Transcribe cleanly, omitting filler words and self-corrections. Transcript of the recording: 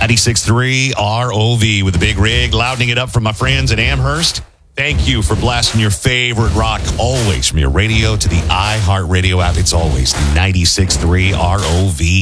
96.3 ROV with the big rig, loudening it up from my friends in Amherst. Thank you for blasting your favorite rock always from your radio to the iHeartRadio app. It's always 96.3 ROV.